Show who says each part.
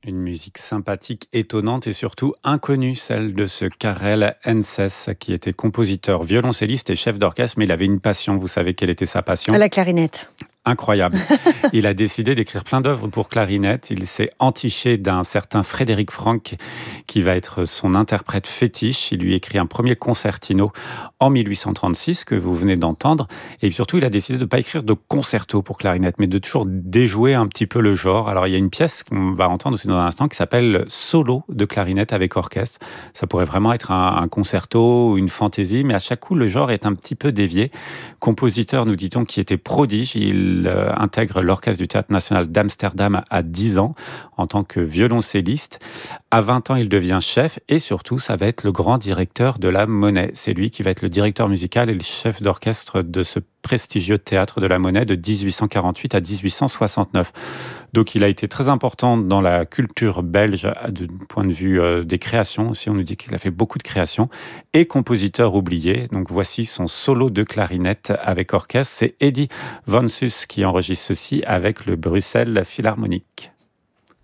Speaker 1: Une musique sympathique, étonnante et surtout inconnue, celle de ce Karel Enses, qui était compositeur, violoncelliste et chef d'orchestre, mais il avait une passion. Vous savez quelle était sa
Speaker 2: À
Speaker 1: passion?
Speaker 2: la clarinette.
Speaker 1: Incroyable. Il a décidé d'écrire plein d'œuvres pour clarinette. Il s'est entiché d'un certain Frédéric Franck, qui va être son interprète fétiche. Il lui écrit un premier concertino en 1836, que vous venez d'entendre. Et surtout, il a décidé de ne pas écrire de concerto pour clarinette, mais de toujours déjouer un petit peu le genre. Alors, il y a une pièce qu'on va entendre aussi dans un instant qui s'appelle Solo de clarinette avec orchestre. Ça pourrait vraiment être un concerto ou une fantaisie, mais à chaque coup, le genre est un petit peu dévié. Compositeur, nous dit-on, qui était prodige. Il intègre l'Orchestre du Théâtre National d'Amsterdam à 10 ans en tant que violoncelliste. À 20 ans, il devient chef et surtout, ça va être le grand directeur de la Monnaie. C'est lui qui va être le directeur musical et le chef d'orchestre de ce prestigieux théâtre de la Monnaie de 1848 à 1869. Donc il a été très important dans la culture belge du point de vue des créations aussi. On nous dit qu'il a fait beaucoup de créations et compositeur oublié. Donc voici son solo de clarinette avec orchestre. C'est Eddie Von Sus qui enregistre ceci avec le Bruxelles Philharmonic.